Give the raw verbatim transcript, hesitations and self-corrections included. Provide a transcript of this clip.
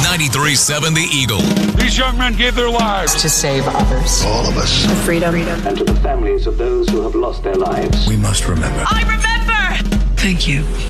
ninety-three point seven The Eagle. These young men gave their lives to save others. All of us. For freedom. freedom. And to the families of those who have lost their lives. We must remember. I remember! Thank you.